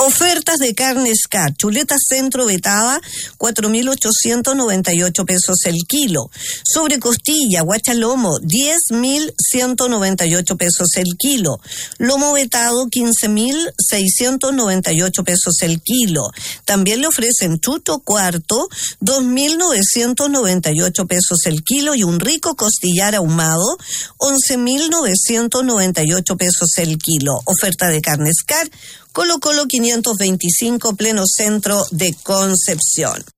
Ofertas de carne SCAR. Chuleta centro vetada, 4.898 pesos el kilo. Sobre costilla, guachalomo, 10.198 pesos el kilo. Lomo vetado, 15.698 pesos el kilo. También le ofrecen chuto cuarto, 2.998 pesos el kilo, y un rico costillar ahumado, 11.998 pesos el kilo. Oferta de carne SCAR, Colo Colo 525, pleno centro de Concepción.